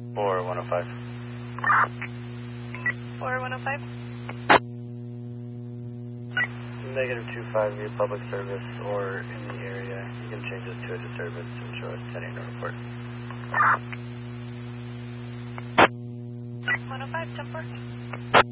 Or 105. Or 105. -25 via public service or in the area. You can change this to a disturbance and show us 10 a report. 105, 10-4.